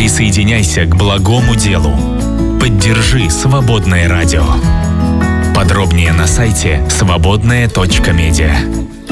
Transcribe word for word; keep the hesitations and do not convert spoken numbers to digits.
Присоединяйся к благому делу. Поддержи «Свободное радио». Подробнее на сайте свободное точка медиа.